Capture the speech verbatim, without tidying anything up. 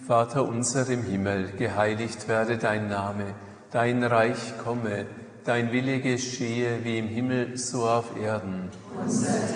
Vater unser im Himmel, geheiligt werde dein Name, dein Reich komme, dein Wille geschehe wie im Himmel so auf Erden. Unser